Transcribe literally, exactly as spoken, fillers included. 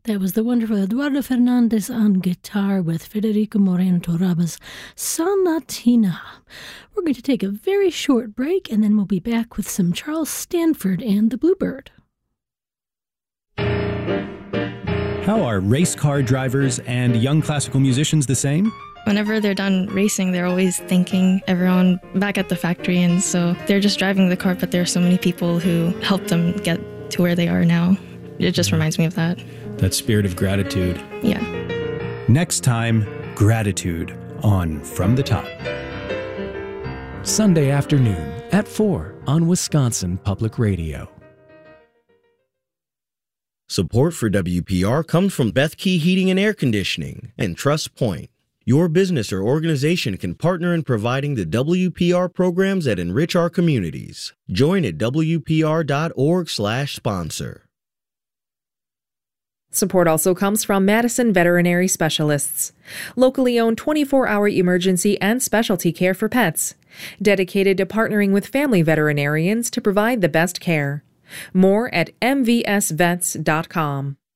That was the wonderful Eduardo Fernandez on guitar with Federico Moreno Torraba's Sonatina. We're going to take a very short break, and then we'll be back with some Charles Stanford and the Bluebird. How are race car drivers and young classical musicians the same? Whenever they're done racing, they're always thanking everyone back at the factory, and so they're just driving the car, but there are so many people who helped them get to where they are now. It just reminds me of that. That spirit of gratitude. Yeah. Next time, gratitude on From the Top. Sunday afternoon at four on Wisconsin Public Radio. Support for W P R comes from Bethkey Heating and Air Conditioning and Trust Point. Your business or organization can partner in providing the W P R programs that enrich our communities. Join at W P R dot org slash sponsor. Support also comes from Madison Veterinary Specialists, locally owned twenty-four hour emergency and specialty care for pets, dedicated to partnering with family veterinarians to provide the best care. More at m v s vets dot com.